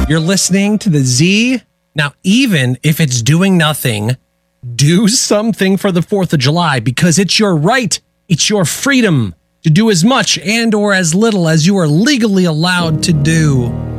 You're listening to the Z. Now, even if it's doing nothing, do something for the 4th of July because it's your right. It's your freedom to do as much and or as little as you are legally allowed to do.